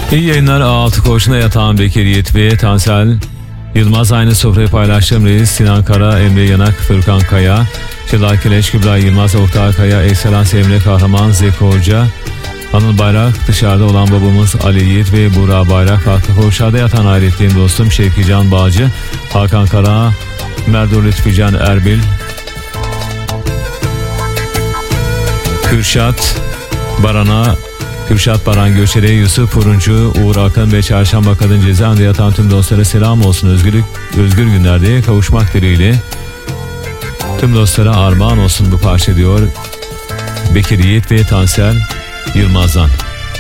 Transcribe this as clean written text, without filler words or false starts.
İyi yayınlar. A6 koğuşunda yatan Bekir Yiğit ve Tansel Yılmaz aynı sofrayı paylaştığım reis Sinan Kara, Emre Yanak, Fırkan Kaya, Çılar Kileç, Kübra Yılmaz, Oktay Kaya, Ekselans Emre Kahraman, Zeki Hoca, Anıl Bayrak, dışarıda olan babamız Ali Yiğit ve Burak Bayrak, farklı koğuşlarda yatan hayrettiğim dostum Şevki Can Bağcı, Hakan Kara, Merdur Lütfücan Erbil, Kürşat Baran Göçeri, Yusuf Uruncu, Uğur Akın ve Çarşamba Kadın Cezaevinde yatan tüm dostlara selam olsun. Özgür günlerde kavuşmak dileğiyle tüm dostlara armağan olsun bu parça diyor Bekir Yiğit ve Tansel Yılmaz'dan.